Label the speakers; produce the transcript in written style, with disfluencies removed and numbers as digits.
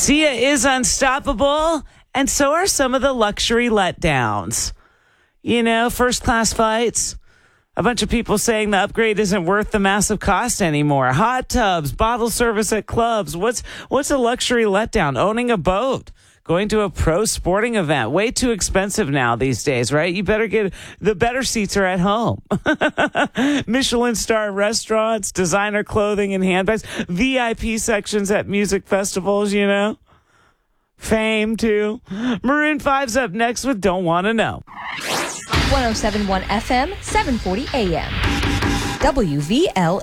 Speaker 1: Sia is unstoppable, and so are some of the luxury letdowns. You know, first-class flights. A bunch of people saying the upgrade isn't worth the massive cost anymore. Hot tubs, bottle service at clubs. What's a luxury letdown? Owning a boat. Going to a pro sporting event. Way too expensive now these days, right? You better get the better seats are at home. Michelin star restaurants, designer clothing and handbags, VIP sections at music festivals, you know. Fame, too. Maroon 5's up next with Don't Wanna Know.
Speaker 2: 107.1 FM, 740 AM. WVLA.